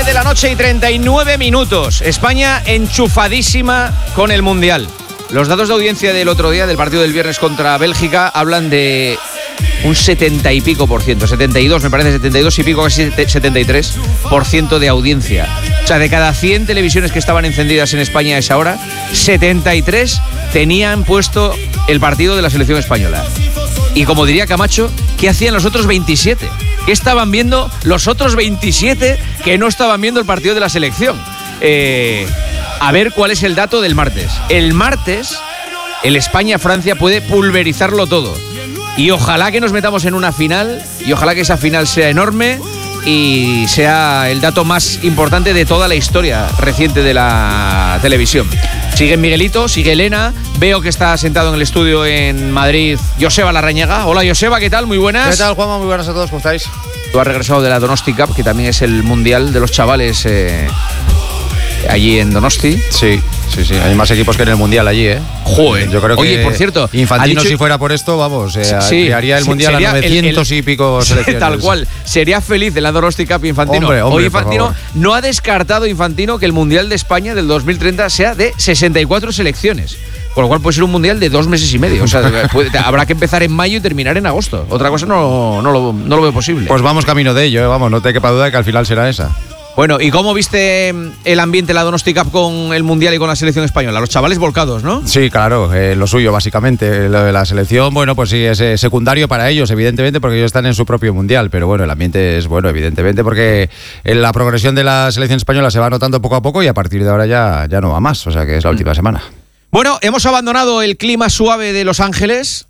9 de la noche y 39 minutos. España enchufadísima con el Mundial. Los datos de audiencia del otro día, del partido del viernes contra Bélgica, hablan de un 70 y pico por ciento. 72, me parece, 72 y pico, casi 73% de audiencia. O sea, de cada 100 televisiones que estaban encendidas en España a esa hora, 73 tenían puesto el partido de la selección española. Y como diría Camacho, ¿qué hacían los otros 27? ¿Qué estaban viendo los otros 27 que no estaban viendo el partido de la selección? A ver cuál es el dato del martes. El martes, el España-Francia puede pulverizarlo todo. Y ojalá que nos metamos en una final, y ojalá que esa final sea enorme y sea el dato más importante de toda la historia reciente de la televisión. Sigue Miguelito, sigue Elena. Veo que está sentado en el estudio en Madrid Joseba Larrañaga. Hola Joseba, ¿qué tal? Muy buenas. ¿Qué tal, Juanma? Muy buenas a todos, ¿cómo estáis? Tú has regresado de la Donosti Cup, que también es el mundial de los chavales allí en Donosti. Sí. Hay más equipos que en el mundial allí, ¿eh? Joder. Yo creo que, oye, por cierto, Infantino, si fuera por esto, vamos, crearía el mundial a 900 y pico selecciones. Tal cual. Sería feliz en la Donosti Cup Infantino. Hombre, hoy Infantino no ha descartado Infantino que el mundial de España del 2030 sea de 64 selecciones. Con lo cual puede ser un mundial de 2 meses y medio. O sea, habrá que empezar en mayo y terminar en agosto. Otra cosa no lo veo posible. Pues vamos camino de ello, vamos, no te quepa duda de que al final será esa. Bueno, ¿y cómo viste el ambiente de la Donosti Cup con el Mundial y con la selección española? Los chavales volcados, ¿no? Sí, claro, lo suyo básicamente. Lo de la selección, bueno, pues sí, es secundario para ellos, evidentemente, porque ellos están en su propio Mundial. Pero bueno, el ambiente es bueno, evidentemente, porque la progresión de la selección española se va notando poco a poco y a partir de ahora ya no va más, o sea que es la última semana. Bueno, hemos abandonado el clima suave de Los Ángeles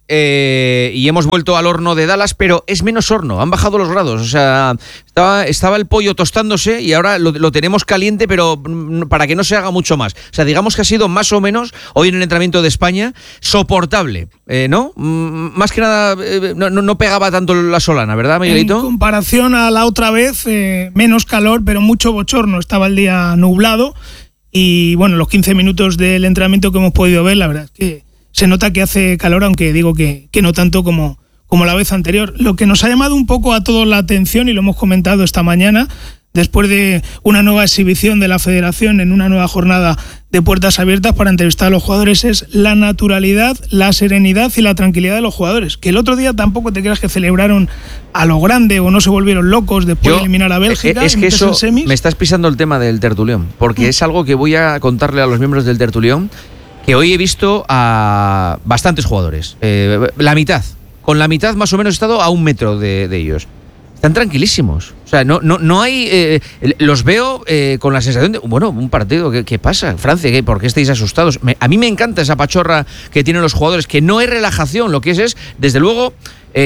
y hemos vuelto al horno de Dallas, pero es menos horno, han bajado los grados. O sea, estaba el pollo tostándose y ahora lo tenemos caliente, pero para que no se haga mucho más. O sea, digamos que ha sido más o menos, hoy en el entrenamiento de España, soportable, ¿no? Más que nada, no pegaba tanto la solana, ¿verdad, Miguelito? En comparación a la otra vez, menos calor, pero mucho bochorno. Estaba el día nublado. Y bueno, los 15 minutos del entrenamiento que hemos podido ver, la verdad es que se nota que hace calor, aunque digo que no tanto como la vez anterior. Lo que nos ha llamado un poco a todos la atención, y lo hemos comentado esta mañana, después de una nueva exhibición de la Federación en una nueva jornada de puertas abiertas para entrevistar a los jugadores, es la naturalidad, la serenidad y la tranquilidad de los jugadores. Que el otro día tampoco te creas que celebraron a lo grande o no se volvieron locos después de eliminar a Bélgica. Es que eso me estás pisando el tema del tertulión, porque es algo que voy a contarle a los miembros del tertulión, que hoy he visto a bastantes jugadores, la mitad. Con la mitad más o menos he estado a 1 metro de ellos. Están tranquilísimos. O sea, no hay... los veo con la sensación de... Bueno, un partido, ¿qué pasa? Francia, ¿por qué estáis asustados? A mí me encanta esa pachorra que tienen los jugadores, que no es relajación, lo que es desde luego,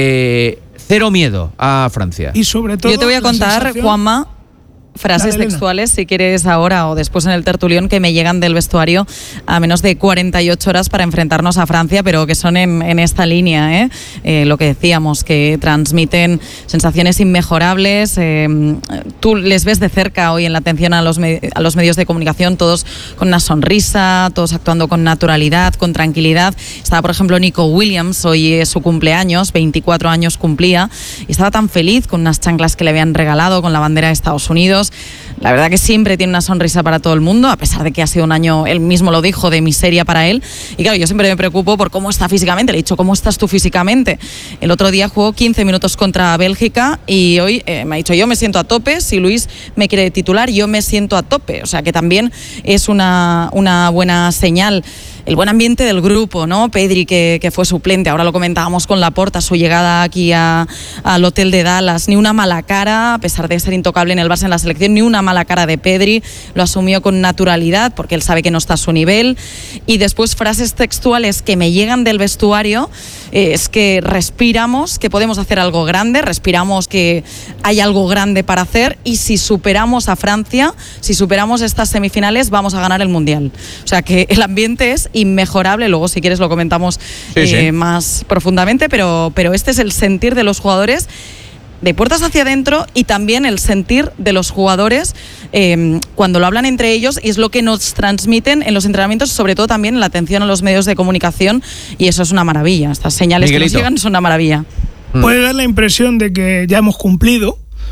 cero miedo a Francia. Y sobre todo... Yo te voy a contar, Juanma, frases textuales, si quieres ahora o después en el tertulión, que me llegan del vestuario a menos de 48 horas para enfrentarnos a Francia, pero que son en esta línea, lo que decíamos, que transmiten sensaciones inmejorables. Tú les ves de cerca hoy en la atención a los medios de comunicación, todos con una sonrisa, todos actuando con naturalidad, con tranquilidad. Estaba, por ejemplo, Nico Williams, hoy es su cumpleaños, 24 años cumplía, y estaba tan feliz con unas chanclas que le habían regalado con la bandera de Estados Unidos. La verdad que siempre tiene una sonrisa para todo el mundo, a pesar de que ha sido un año, él mismo lo dijo, de miseria para él. Y claro, yo siempre me preocupo por cómo está físicamente. Le he dicho, ¿cómo estás tú físicamente? El otro día jugó 15 minutos contra Bélgica y hoy me ha dicho, yo me siento a tope. Si Luis me quiere titular, yo me siento a tope. O sea que también es una buena señal. El buen ambiente del grupo, ¿no? Pedri, que fue suplente, ahora lo comentábamos con Laporta, su llegada aquí al hotel de Dallas, ni una mala cara, a pesar de ser intocable en el Barça, en la selección, ni una mala cara de Pedri, lo asumió con naturalidad, porque él sabe que no está a su nivel. Y después frases textuales que me llegan del vestuario, es que respiramos que podemos hacer algo grande, respiramos que hay algo grande para hacer, y si superamos a Francia, si superamos estas semifinales, vamos a ganar el Mundial. O sea que el ambiente es inmejorable. Luego, si quieres, lo comentamos más profundamente, pero este es el sentir de los jugadores de puertas hacia adentro, y también el sentir de los jugadores cuando lo hablan entre ellos, y es lo que nos transmiten en los entrenamientos, sobre todo también en la atención a los medios de comunicación, y eso es una maravilla. Estas señales, Miguelito, que nos llegan son una maravilla. Puede dar la impresión de que ya hemos cumplido,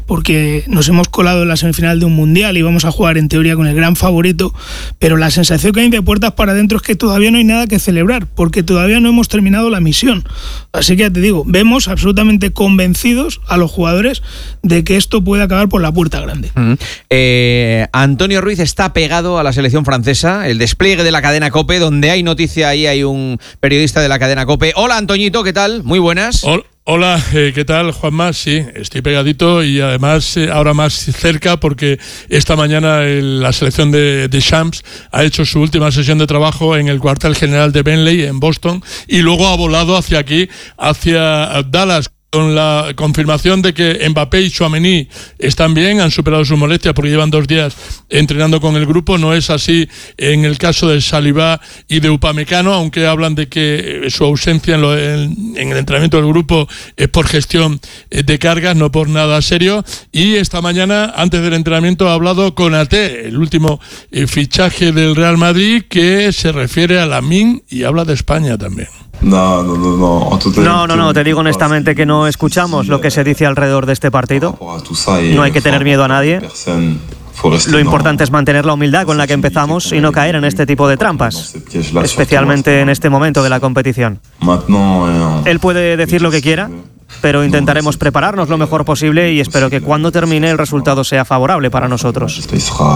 porque nos hemos colado en la semifinal de un mundial y vamos a jugar en teoría con el gran favorito, pero la sensación que hay de puertas para adentro es que todavía no hay nada que celebrar, porque todavía no hemos terminado la misión. Así que ya te digo, vemos absolutamente convencidos a los jugadores de que esto puede acabar por la puerta grande. Antonio Ruiz está pegado a la selección francesa, el despliegue de la cadena COPE, donde hay noticia, ahí hay un periodista de la cadena COPE. Hola Antoñito, ¿qué tal? Muy buenas. Hola, ¿qué tal, Juanma? Sí, estoy pegadito y además ahora más cerca porque esta mañana la selección de Champs ha hecho su última sesión de trabajo en el cuartel general de Bentley en Boston y luego ha volado hacia aquí, hacia Dallas, con la confirmación de que Mbappé y Tchouaméni están bien, han superado sus molestias porque llevan 2 días entrenando con el grupo. No es así en el caso de Saliba y de Upamecano, aunque hablan de que su ausencia en el entrenamiento del grupo es por gestión de cargas, no por nada serio. Y esta mañana, antes del entrenamiento, ha hablado Konaté, el último fichaje del Real Madrid, que se refiere a Lamine y habla de España también. No, te digo honestamente que no escuchamos lo que se dice alrededor de este partido. No hay que tener miedo a nadie. Lo importante es mantener la humildad con la que empezamos y no caer en este tipo de trampas, especialmente en este momento de la competición. Él puede decir lo que quiera, pero intentaremos prepararnos lo mejor posible y espero que cuando termine el resultado sea favorable para nosotros.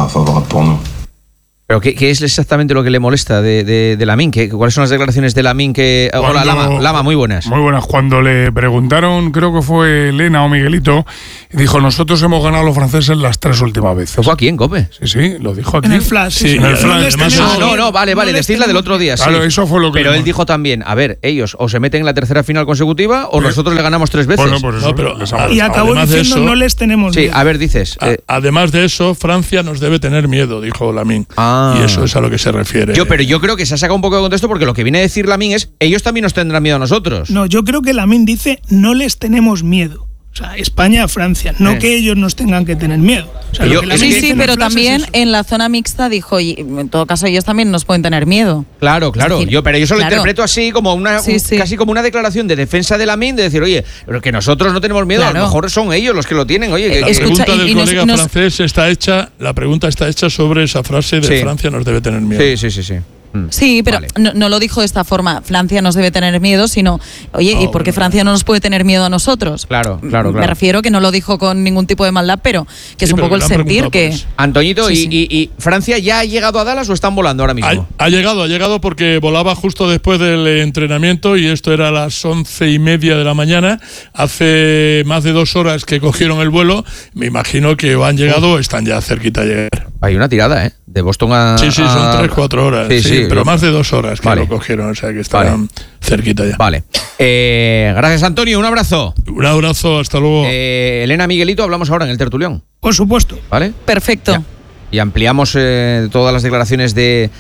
¿Pero qué es exactamente lo que le molesta de Lamine? ¿Cuáles son las declaraciones de Lamine que...? Hola, Lama, muy buenas. Muy buenas. Cuando le preguntaron, creo que fue Elena o Miguelito, dijo, nosotros hemos ganado a los franceses las 3 últimas veces. ¿Fue aquí en COPE? Sí, lo dijo aquí. En el Flash. Sí, en el Flash. Vale, decís la del otro día, sí. Claro, eso fue lo que... Pero él dijo también, a ver, ellos o se meten en la tercera final consecutiva o nosotros le ganamos 3 veces. Bueno, por eso. No, pero y acabó diciendo, no les tenemos miedo. Sí, a ver, dices... además de eso, Francia nos debe tener miedo, dijo Lamine. Y eso es a lo que se refiere. Pero yo creo que se ha sacado un poco de contexto porque lo que viene a decir Lamine es, ellos también nos tendrán miedo a nosotros. No, yo creo que Lamine dice, no les tenemos miedo. O sea, España a Francia, no que ellos nos tengan que tener miedo. O sea, sí, pero también en la zona mixta dijo, y en todo caso ellos también nos pueden tener miedo. Claro. Decir, yo lo interpreto así como casi como una declaración de defensa de Lamine, de decir, oye, pero que nosotros no tenemos miedo, a lo mejor son ellos los que lo tienen. Oye, la pregunta del colega francés está hecha, la pregunta está hecha sobre esa frase de Francia nos debe tener miedo. Sí. Sí, pero no lo dijo de esta forma, Francia nos debe tener miedo, sino, oye, ¿y por qué Francia no nos puede tener miedo a nosotros? Claro. Me refiero que no lo dijo con ningún tipo de maldad, pero que es un poco el sentir que... Antoñito, ¿y Francia ya ha llegado a Dallas o están volando ahora mismo? Ha llegado porque volaba justo después del entrenamiento y esto era a las 11:30 de la mañana. Hace más de 2 horas que cogieron el vuelo, me imagino que han llegado o están ya cerquita de llegar. Hay una tirada, de Boston a... Sí, son 3-4 horas. Sí, pero más de 2 horas que lo cogieron, o sea que estarán cerquita ya. Vale. Gracias, Antonio, un abrazo. Un abrazo, hasta luego. Elena, Miguelito, hablamos ahora en el tertulión. Por supuesto. ¿Vale? Perfecto. Ya. Y ampliamos todas las declaraciones de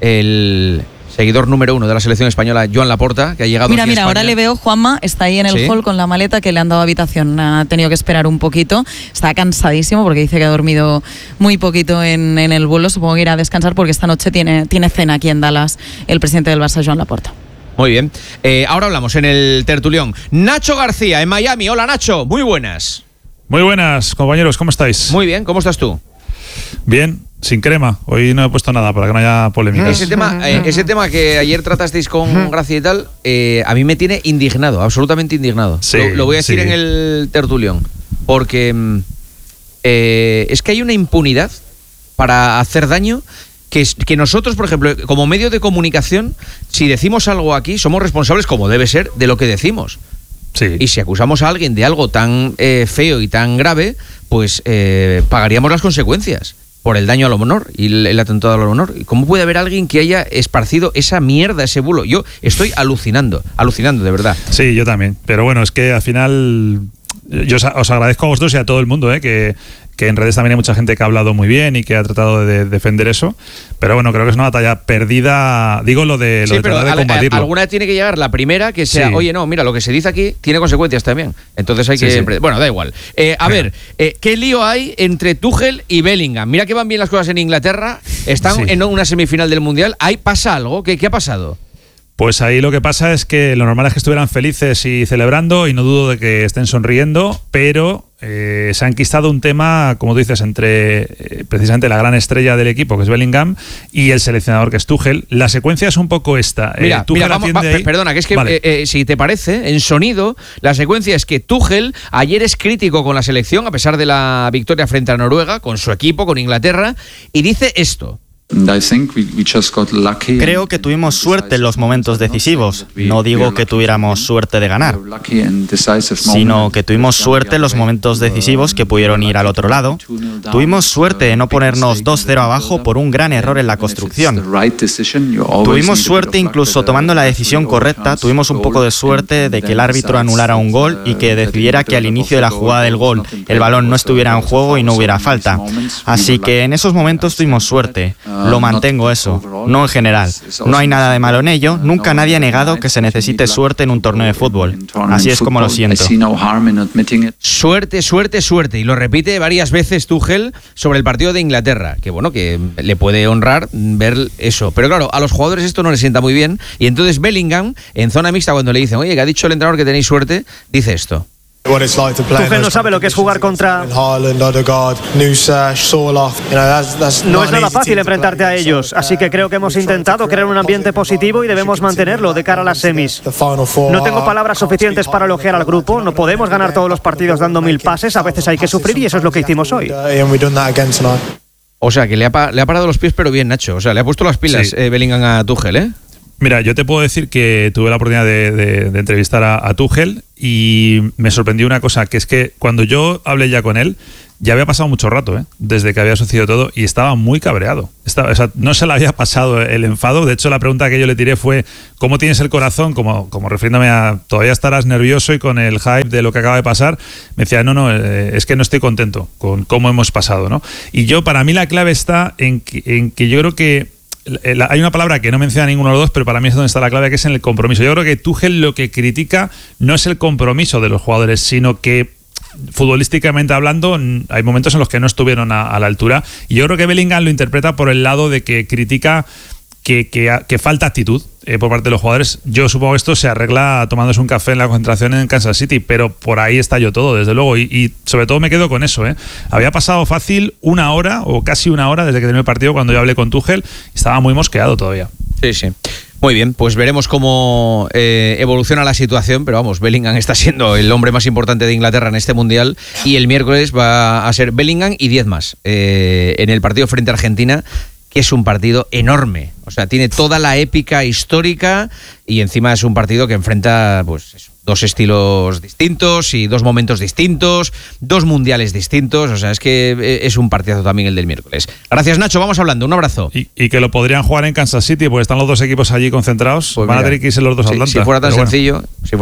el seguidor número 1 de la selección española, Joan Laporta, que ha llegado aquí a España. Ahora le veo, Juanma, está ahí en el hall con la maleta que le han dado habitación. Ha tenido que esperar un poquito. Está cansadísimo porque dice que ha dormido muy poquito en el vuelo. Supongo que irá a descansar porque esta noche tiene cena aquí en Dallas el presidente del Barça, Joan Laporta. Muy bien. Ahora hablamos en el tertulión. Nacho García, en Miami. Hola, Nacho. Muy buenas. Muy buenas, compañeros. ¿Cómo estáis? Muy bien. ¿Cómo estás tú? Bien. Sin crema, hoy no he puesto nada para que no haya polémica. Ese tema que ayer tratasteis con Gracia y tal, a mí me tiene indignado, absolutamente indignado. Sí, lo voy a decir en el tertulión, porque es que hay una impunidad para hacer daño que nosotros, por ejemplo, como medio de comunicación, si decimos algo aquí, somos responsables, como debe ser, de lo que decimos. Sí. Y si acusamos a alguien de algo tan feo y tan grave, pues pagaríamos las consecuencias por el daño al honor y el atentado al honor. ¿Cómo puede haber alguien que haya esparcido esa mierda, ese bulo? Yo estoy alucinando de verdad. Sí, yo también. Pero bueno, es que al final yo os agradezco a vosotros y a todo el mundo, que en redes también hay mucha gente que ha hablado muy bien y que ha tratado de defender eso, pero bueno, creo que es una batalla perdida, digo lo de tratar de combatirlo. Alguna tiene que llegar la primera que sea, oye, no, mira, lo que se dice aquí tiene consecuencias también, entonces hay que siempre... Bueno, da igual. A ver, ¿qué lío hay entre Tuchel y Bellingham? Mira que van bien las cosas en Inglaterra, están en una semifinal del Mundial, ¿pasa algo? ¿Qué ha pasado? Pues ahí lo que pasa es que lo normal es que estuvieran felices y celebrando, y no dudo de que estén sonriendo, pero se ha enquistado un tema, como tú dices, entre precisamente la gran estrella del equipo, que es Bellingham, y el seleccionador, que es Tuchel. La secuencia es un poco esta. Mira, perdona, que es que vale. Si te parece, en sonido, la secuencia es que Tuchel ayer es crítico con la selección, a pesar de la victoria frente a Noruega, con su equipo, con Inglaterra, y dice esto. Creo que tuvimos suerte en los momentos decisivos. No digo que tuviéramos suerte de ganar, sino que tuvimos suerte en los momentos decisivos que pudieron ir al otro lado. Tuvimos suerte de no ponernos 2-0 abajo por un gran error en la construcción. Tuvimos suerte incluso tomando la decisión correcta. Tuvimos un poco de suerte de que el árbitro anulara un gol y que decidiera que al inicio de la jugada del gol el balón no estuviera en juego y no hubiera falta. Así que en esos momentos tuvimos suerte. Lo mantengo eso, no en general. No hay nada de malo en ello. Nunca nadie ha negado que se necesite suerte en un torneo de fútbol. Así es como lo siento. Suerte, suerte, suerte. Y lo repite varias veces Tuchel sobre el partido de Inglaterra. Que bueno, que le puede honrar ver eso. Pero claro, a los jugadores esto no les sienta muy bien. Y entonces Bellingham, en zona mixta, cuando le dicen, oye, que ha dicho el entrenador que tenéis suerte, dice esto. Tuchel no sabe lo que es jugar contra... No es nada fácil enfrentarte a ellos, así que creo que hemos intentado crear un ambiente positivo y debemos mantenerlo de cara a las semis. No tengo palabras suficientes para elogiar al grupo, no podemos ganar todos los partidos dando 1000 pases, a veces hay que sufrir y eso es lo que hicimos hoy. O sea, que le ha parado los pies, pero bien, Nacho. O sea, le ha puesto las pilas Bellingham a Tuchel, ¿eh? Mira, yo te puedo decir que tuve la oportunidad de entrevistar a Tuchel y me sorprendió una cosa, que es que cuando yo hablé ya con él, ya había pasado mucho rato, desde que había sucedido todo, y estaba muy cabreado. O sea, no se le había pasado el enfado. De hecho, la pregunta que yo le tiré fue ¿cómo tienes el corazón? Como refiriéndome a todavía estarás nervioso y con el hype de lo que acaba de pasar. Me decía, no, es que no estoy contento con cómo hemos pasado, ¿no? Y para mí la clave está en que yo creo que hay una palabra que no menciona ninguno de los dos, pero para mí es donde está la clave, que es en el compromiso. Yo creo que Tuchel lo que critica no es el compromiso de los jugadores, sino que futbolísticamente hablando hay momentos en los que no estuvieron a la altura, y yo creo que Bellingham lo interpreta por el lado de que critica que falta actitud por parte de los jugadores. Yo supongo que esto se arregla tomándose un café en la concentración en Kansas City, pero por ahí estalló todo, desde luego, y sobre todo me quedo con eso. Había pasado fácil una hora o casi una hora desde que terminó el partido cuando yo hablé con Tuchel, y estaba muy mosqueado todavía. Sí. Muy bien, pues veremos cómo evoluciona la situación, pero vamos, Bellingham está siendo el hombre más importante de Inglaterra en este Mundial, y el miércoles va a ser Bellingham y 10 más en el partido frente a Argentina, que es un partido enorme. O sea, tiene toda la épica histórica y encima es un partido que enfrenta pues dos estilos distintos y dos momentos distintos, dos mundiales distintos. O sea, es que es un partidazo también el del miércoles. Gracias, Nacho. Vamos hablando. Un abrazo. Y que lo podrían jugar en Kansas City porque están los dos equipos allí concentrados. Pues van a tener que irse los dos a Atlanta. Si fuera tan sencillo.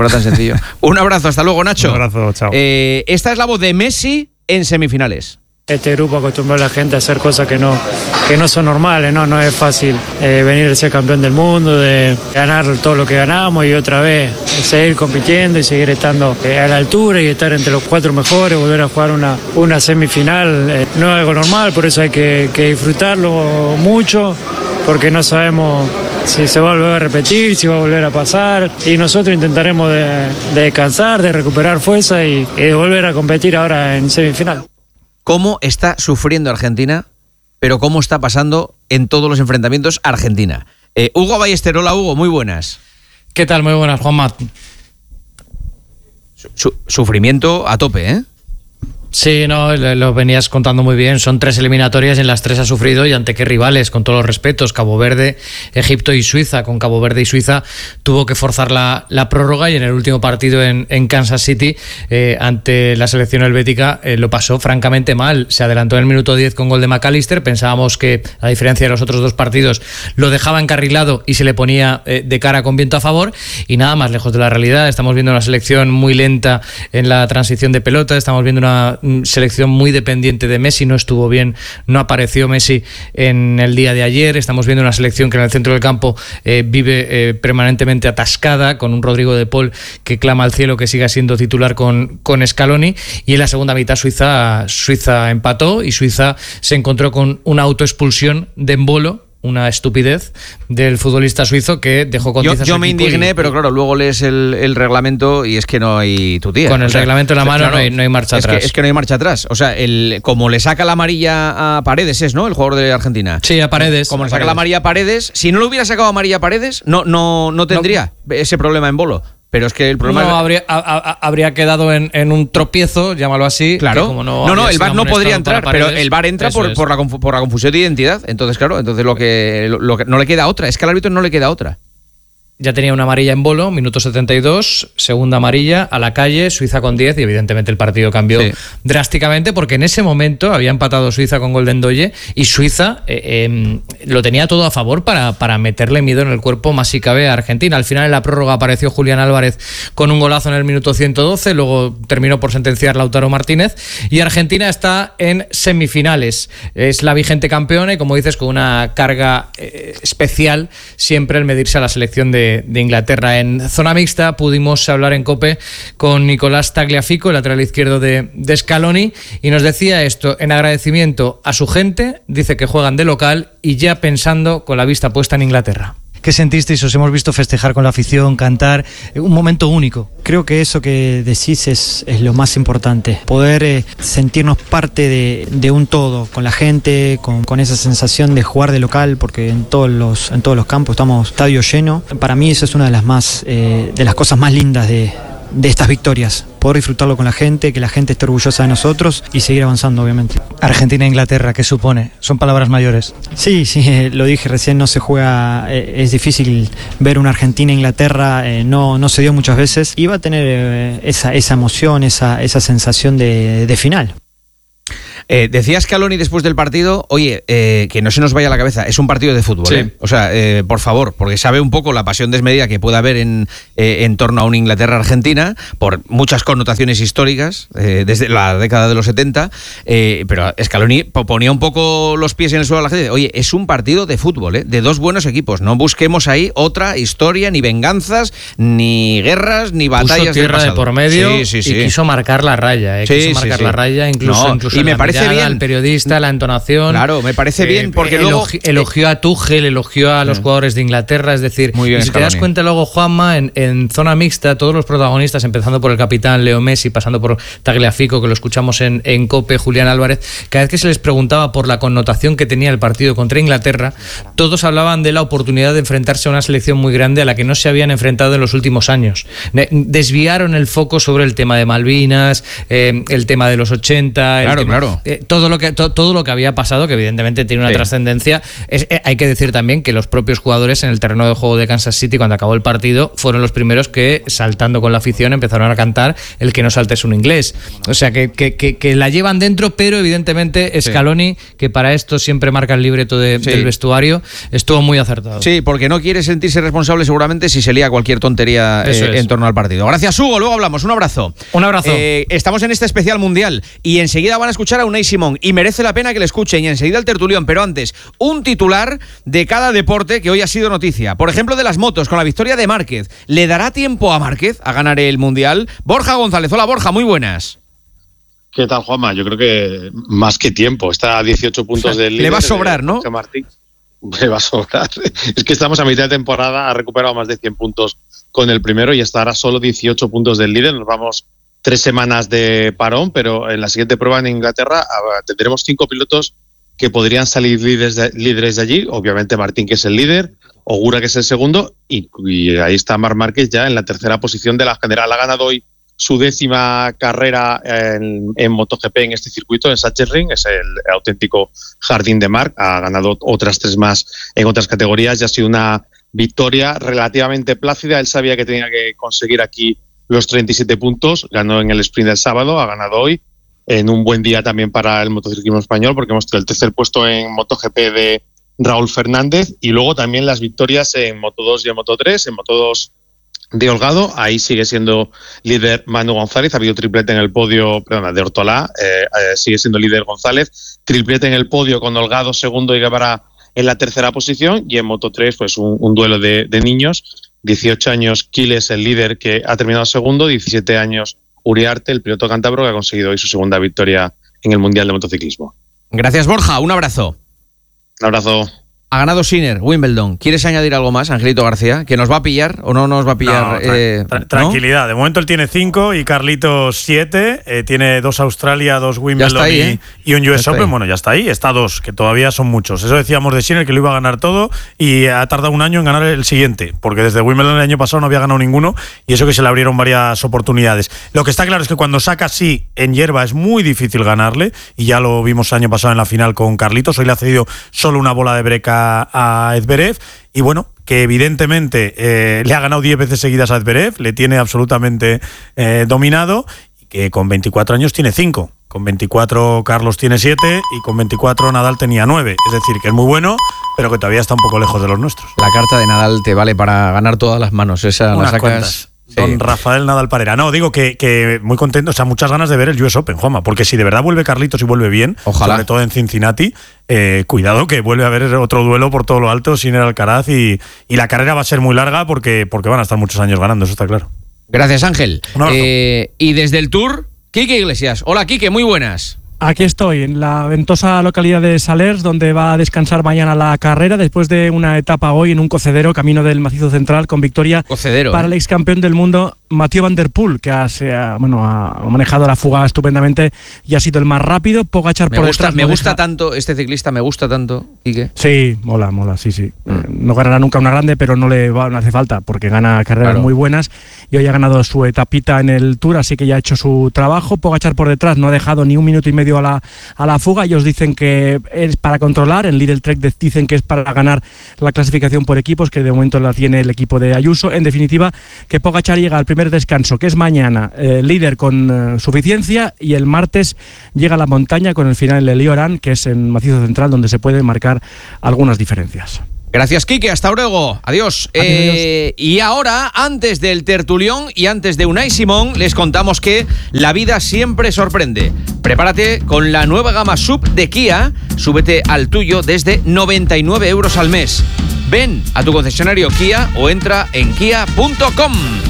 Un abrazo. Hasta luego, Nacho. Un abrazo. Chao. Esta es la voz de Messi en semifinales. Este grupo acostumbró a la gente a hacer cosas que no son normales, no es fácil venir a ser campeón del mundo, de ganar todo lo que ganamos y otra vez seguir compitiendo y seguir estando a la altura y estar entre los 4 mejores, volver a jugar una semifinal. No es algo normal, por eso hay que disfrutarlo mucho, porque no sabemos si se va a volver a repetir, si va a volver a pasar, y nosotros intentaremos de descansar, de recuperar fuerza y de volver a competir ahora en semifinal. Cómo está sufriendo Argentina, pero cómo está pasando en todos los enfrentamientos Argentina. Hugo Ballester, hola Hugo, muy buenas. ¿Qué tal? Muy buenas, Juanma. Sufrimiento a tope, ¿eh? Sí, no, lo venías contando muy bien. Son 3 eliminatorias, en las 3 ha sufrido, y ante qué rivales, con todos los respetos: Cabo Verde, Egipto y Suiza. Con Cabo Verde y Suiza tuvo que forzar la prórroga, y en el último partido en Kansas City ante la selección helvética lo pasó francamente mal. Se adelantó en el minuto 10 con gol de McAllister. Pensábamos que, a diferencia de los otros 2 partidos, lo dejaba encarrilado y se le ponía de cara con viento a favor, y nada más lejos de la realidad. Estamos viendo una selección muy lenta en la transición de pelota, estamos viendo una selección muy dependiente de Messi. No estuvo bien, no apareció Messi en el día de ayer. Estamos viendo una selección que en el centro del campo vive permanentemente atascada, con un Rodrigo de Paul que clama al cielo que siga siendo titular con Scaloni, y en la segunda mitad Suiza empató, y Suiza se encontró con una autoexpulsión de Embolo una estupidez del futbolista suizo que dejó con 10 a su Yo me equipo indigné, pero claro, luego lees el reglamento y es que no hay tutía. Con el reglamento en la mano, claro, no hay marcha atrás. Es que no hay marcha atrás. O sea, como le saca la amarilla a Paredes, ¿no? El jugador de Argentina. Sí, a Paredes. Como le saca la amarilla a Paredes, si no le hubiera sacado amarilla a Paredes, no tendría ese problema en Bolo. Pero es que el problema habría quedado en un tropiezo, llámalo así. Claro. Como no, el VAR no podría entrar, Paredes, pero el VAR entra por la confusión de identidad. Entonces, claro, lo que no le queda otra. Es que al árbitro no le queda otra. Ya tenía una amarilla en Bolo, minuto 72, segunda amarilla, a la calle, Suiza con 10, y evidentemente el partido cambió drásticamente, porque en ese momento había empatado Suiza con gol de Ndoye y Suiza lo tenía todo a favor para meterle miedo en el cuerpo más si cabe a Argentina. Al final en la prórroga apareció Julián Álvarez con un golazo en el minuto 112, luego terminó por sentenciar Lautaro Martínez, y Argentina está en semifinales. Es la vigente campeona y, como dices, con una carga especial siempre el medirse a la selección de Inglaterra. En zona mixta pudimos hablar en COPE con Nicolás Tagliafico, el lateral izquierdo de Scaloni, y nos decía esto: en agradecimiento a su gente, dice que juegan de local y ya pensando con la vista puesta en Inglaterra. ¿Qué sentisteis? Os hemos visto festejar con la afición, cantar, un momento único. Creo que eso que decís es lo más importante, poder sentirnos parte de un todo, con la gente, con esa sensación de jugar de local, porque en todos los campos estamos estadio lleno. Para mí eso es una de las cosas más lindas de estas victorias, poder disfrutarlo con la gente, que la gente esté orgullosa de nosotros y seguir avanzando, obviamente. Argentina e Inglaterra, ¿qué supone? Son palabras mayores. Sí, lo dije recién, no se juega, es difícil ver una Argentina e Inglaterra, no se dio muchas veces, y va a tener esa emoción, esa sensación de final. Decía Scaloni después del partido, oye, que no se nos vaya la cabeza, es un partido de fútbol, sí. O sea, por favor, porque sabe un poco la pasión desmedida que puede haber en torno a una Inglaterra-Argentina, por muchas connotaciones históricas, desde la década de los 70, pero Scaloni ponía un poco los pies en el suelo a la gente. Oye, es un partido de fútbol, de dos buenos equipos, no busquemos ahí otra historia, ni venganzas, ni guerras, ni batallas. Puso tierra de por medio y quiso marcar la raya, quiso marcar la raya, incluso y me parece bien al periodista, la entonación. Claro, me parece bien, porque luego elogió a Tuchel, elogió a los jugadores de Inglaterra, es decir, muy bien, y si te das cuenta luego, Juanma, en zona mixta, todos los protagonistas, empezando por el capitán Leo Messi, pasando por Tagliafico, que lo escuchamos en COPE, Julián Álvarez, cada vez que se les preguntaba por la connotación que tenía el partido contra Inglaterra, todos hablaban de la oportunidad de enfrentarse a una selección muy grande a la que no se habían enfrentado en los últimos años. Desviaron el foco sobre el tema de Malvinas, el tema de los 80, claro. Todo lo que había pasado, que evidentemente tiene una trascendencia. Hay que decir también que los propios jugadores en el terreno de juego de Kansas City, cuando acabó el partido, fueron los primeros que, saltando con la afición, empezaron a cantar El que no salte es un inglés. O sea, que la llevan dentro, pero evidentemente Scaloni, que para esto siempre marca el libreto del vestuario, estuvo muy acertado. Sí, porque no quiere sentirse responsable seguramente si se lía cualquier tontería en torno al partido. Gracias, Hugo. Luego hablamos. Un abrazo. Un abrazo. Estamos en este especial mundial y enseguida van a escuchar a Unai Simón, y merece la pena que le escuchen, y enseguida el tertulión, pero antes, un titular de cada deporte que hoy ha sido noticia. Por ejemplo, de las motos, con la victoria de Márquez. ¿Le dará tiempo a Márquez a ganar el Mundial? Borja González. Hola, Borja, muy buenas. ¿Qué tal, Juanma? Yo creo que más que tiempo. Está a 18 puntos del líder. Le va a sobrar, ¿no? Martín. Le va a sobrar. Es que estamos a mitad de temporada, ha recuperado más de 100 puntos con el primero y estará a solo 18 puntos del líder. Nos vamos 3 semanas de parón, pero en la siguiente prueba en Inglaterra tendremos 5 pilotos que podrían salir líderes de allí. Obviamente Martín, que es el líder, Ogura, que es el segundo, y ahí está Marc Márquez ya en la tercera posición de la general. Ha ganado hoy su 10ª carrera en MotoGP en este circuito, en Sachsenring, es el auténtico jardín de Marc. Ha ganado otras 3 más en otras categorías y ha sido una victoria relativamente plácida. Él sabía que tenía que conseguir aquí los 37 puntos, ganó en el sprint del sábado, ha ganado hoy, en un buen día también para el motociclismo español, porque hemos tenido el tercer puesto en MotoGP de Raúl Fernández, y luego también las victorias en Moto2 y en Moto3, en Moto2 de Holgado, ahí sigue siendo líder Manu González, ha habido triplete en el podio, de Ortolá, sigue siendo líder González, triplete en el podio con Holgado segundo y Guevara en la tercera posición, y en Moto3 pues un duelo de niños. 18 años Quiles, el líder, que ha terminado segundo, 17 años Uriarte, el piloto cántabro, que ha conseguido hoy su segunda victoria en el Mundial de Motociclismo. Gracias, Borja, un abrazo. Un abrazo. Ha ganado Sinner, Wimbledon. ¿Quieres añadir algo más, Angelito García? ¿Que nos va a pillar o no nos va a pillar? Tranquilidad. ¿no? De momento él tiene 5 y Carlitos 7. Tiene 2 Australia, 2 Wimbledon ahí, y un US Open. Bueno, ya está ahí. Está 2, que todavía son muchos. Eso decíamos de Sinner, que lo iba a ganar todo y ha tardado un año en ganar el siguiente, porque desde Wimbledon el año pasado no había ganado ninguno y eso que se le abrieron varias oportunidades. Lo que está claro es que cuando saca así en hierba es muy difícil ganarle y ya lo vimos el año pasado en la final con Carlitos. Hoy le ha cedido solo una bola de break a Zverev y bueno, que evidentemente le ha ganado 10 veces seguidas a Zverev, le tiene absolutamente dominado y que con 24 años tiene 5. Con 24 Carlos tiene 7 y con 24 Nadal tenía 9. Es decir, que es muy bueno, pero que todavía está un poco lejos de los nuestros. La carta de Nadal te vale para ganar todas las manos. Esa la sacas. Don Rafael Nadal Parera. No, digo que muy contento, o sea, muchas ganas de ver el US Open, Juanma, porque si de verdad vuelve Carlitos y vuelve bien, ojalá, sobre todo en Cincinnati, cuidado que vuelve a haber otro duelo por todo lo alto, Sinner Alcaraz, y la carrera va a ser muy larga porque van a estar muchos años ganando, eso está claro. Gracias, Ángel. Un abrazo. Y desde el Tour, Quique Iglesias. Hola, Quique, muy buenas. Aquí estoy, en la ventosa localidad de Salers, donde va a descansar mañana la carrera, después de una etapa hoy en un cocedero, camino del macizo central, con victoria para el ex campeón del mundo, Mathieu Van Der Poel, que ha manejado la fuga estupendamente y ha sido el más rápido. Pogačar por detrás. Me gusta tanto, este ciclista me gusta tanto, Quique. Sí, mola, sí. No ganará nunca una grande, pero no hace falta, porque gana carreras muy buenas y hoy ha ganado su etapita en el Tour, así que ya ha hecho su trabajo. Pogačar por detrás no ha dejado ni un minuto y medio a la fuga. Ellos dicen que es para controlar, en Lidl Trek dicen que es para ganar la clasificación por equipos, que de momento la tiene el equipo de Ayuso. En definitiva, que Pogačar llega al primer descanso, que es mañana, líder con suficiencia, y el martes llega a la montaña con el final de Lioran, que es en macizo central, donde se pueden marcar algunas diferencias. Gracias, Quique. Hasta luego. Adiós. Y ahora, antes del tertulión y antes de Unai Simón, les contamos que la vida siempre sorprende. Prepárate con la nueva gama SUV de Kia. Súbete al tuyo desde 99 euros al mes. Ven a tu concesionario Kia o entra en kia.com.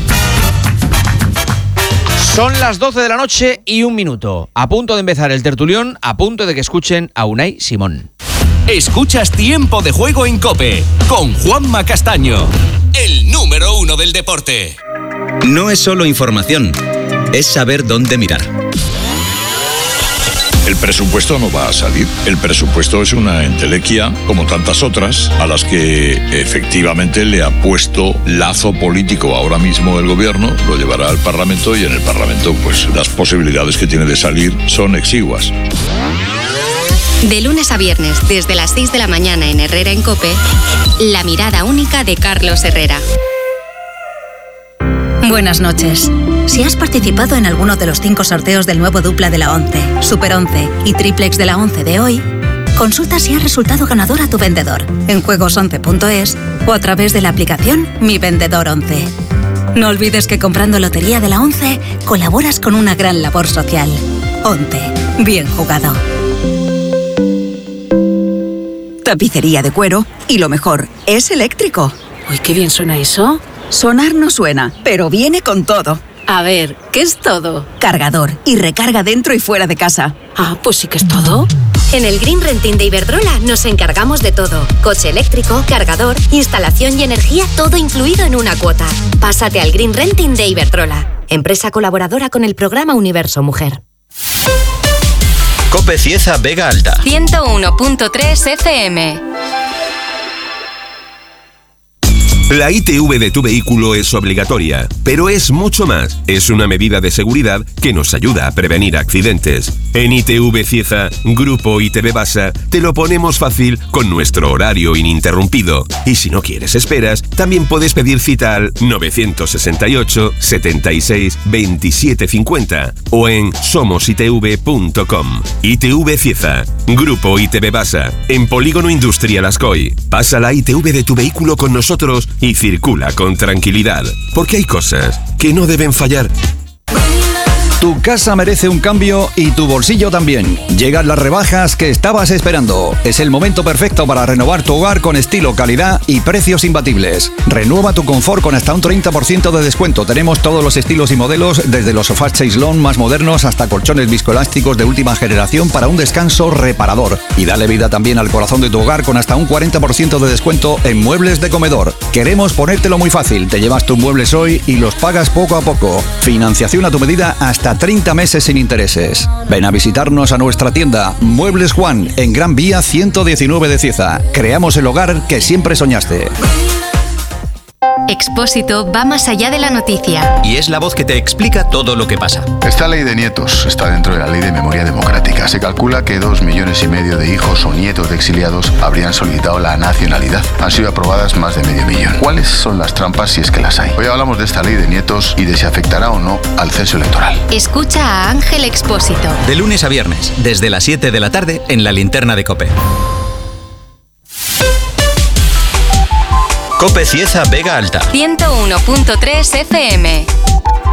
Son las 12 de la noche y 1 minuto. A punto de empezar el tertulión, a punto de que escuchen a Unai Simón. Escuchas Tiempo de Juego en COPE con Juanma Castaño, el número 1 del deporte. No es solo información, es saber dónde mirar. El presupuesto no va a salir. El presupuesto es una entelequia, como tantas otras, a las que efectivamente le ha puesto lazo político ahora mismo el gobierno, lo llevará al Parlamento y en el Parlamento pues las posibilidades que tiene de salir son exiguas. De lunes a viernes, desde las 6 de la mañana en Herrera en COPE, la mirada única de Carlos Herrera. Buenas noches. Si has participado en alguno de los 5 sorteos del nuevo dupla de la 11, Super 11 y Triplex de la 11 de hoy, consulta si has resultado ganador a tu vendedor en juegos11.es o a través de la aplicación Mi Vendedor 11. No olvides que comprando Lotería de la 11 colaboras con una gran labor social. 11. Bien jugado. Tapicería de cuero y lo mejor, es eléctrico. Uy, qué bien suena eso. Sonar no suena, pero viene con todo. A ver, ¿qué es todo? Cargador y recarga dentro y fuera de casa. Ah, pues sí que es todo. En el Green Renting de Iberdrola nos encargamos de todo. Coche eléctrico, cargador, instalación y energía, todo incluido en una cuota. Pásate al Green Renting de Iberdrola, empresa colaboradora con el programa Universo Mujer. COPE Cieza Vega Alta 101.3 FM. La ITV de tu vehículo es obligatoria, pero es mucho más. Es una medida de seguridad que nos ayuda a prevenir accidentes. En ITV Cieza, Grupo ITV Basa, te lo ponemos fácil con nuestro horario ininterrumpido. Y si no quieres esperas, también puedes pedir cita al 968 76 27 50 o en somositv.com. ITV Cieza, Grupo ITV Basa, en Polígono Industrial Ascoy. Pasa la ITV de tu vehículo con nosotros y circula con tranquilidad, porque hay cosas que no deben fallar. Tu casa merece un cambio y tu bolsillo también. Llegan las rebajas que estabas esperando. Es el momento perfecto para renovar tu hogar con estilo, calidad y precios imbatibles. Renueva tu confort con hasta un 30% de descuento. Tenemos todos los estilos y modelos, desde los sofás Chaiselón más modernos hasta colchones viscoelásticos de última generación para un descanso reparador. Y dale vida también al corazón de tu hogar con hasta un 40% de descuento en muebles de comedor. Queremos ponértelo muy fácil. Te llevas tus muebles hoy y los pagas poco a poco. Financiación a tu medida hasta 30 meses sin intereses. Ven a visitarnos a nuestra tienda Muebles Juan en Gran Vía 119 de Cieza. Creamos el hogar que siempre soñaste. Expósito va más allá de la noticia. Y es la voz que te explica todo lo que pasa. Esta ley de nietos está dentro de la ley de memoria democrática. Se calcula que 2,5 millones de hijos o nietos de exiliados habrían solicitado la nacionalidad. Han sido aprobadas más de 500.000. ¿Cuáles son las trampas si es que las hay? Hoy hablamos de esta ley de nietos y de si afectará o no al censo electoral. Escucha a Ángel Expósito. De lunes a viernes, desde las 7 de la tarde en la linterna de COPE. COPE Cieza Vega Alta. 101.3 FM.